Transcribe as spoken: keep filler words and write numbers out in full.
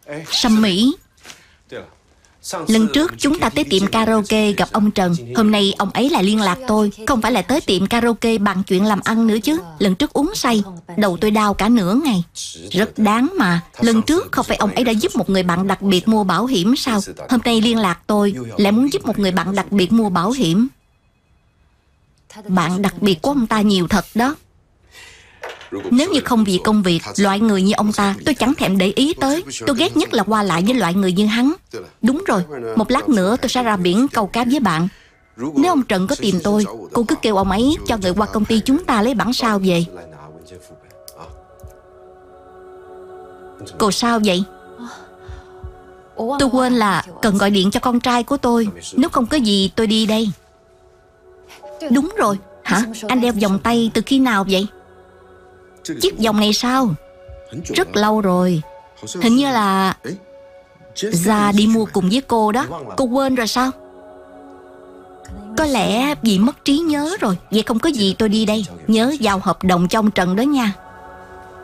Sâm Mỹ. Lần trước chúng ta tới tiệm karaoke gặp ông Trần. Hôm nay ông ấy lại liên lạc tôi. Không phải là tới tiệm karaoke bàn chuyện làm ăn nữa chứ. Lần trước uống say, đầu tôi đau cả nửa ngày. Rất đáng mà. Lần trước không phải ông ấy đã giúp một người bạn đặc biệt mua bảo hiểm sao? Hôm nay liên lạc tôi, lại muốn giúp một người bạn đặc biệt mua bảo hiểm. Bạn đặc biệt của ông ta nhiều thật đó. Nếu như không vì công việc, loại người như ông ta tôi chẳng thèm để ý tới. Tôi ghét nhất là qua lại với loại người như hắn. Đúng rồi, một lát nữa tôi sẽ ra biển câu cá với bạn. Nếu ông Trần có tìm tôi, cô cứ kêu ông ấy cho người qua công ty chúng ta lấy bản sao về. Cô sao vậy? Tôi quên là cần gọi điện cho con trai của tôi. Nếu không có gì tôi đi đây. Đúng rồi. Hả? Anh đeo vòng tay từ khi nào vậy? Chiếc vòng này sao? Rất lâu rồi. Hình như là Ra đi mua cùng với cô đó. Cô quên rồi sao? Có lẽ vì mất trí nhớ rồi. Vậy không có gì tôi đi đây. Nhớ giao hợp đồng cho ông Trần đó nha.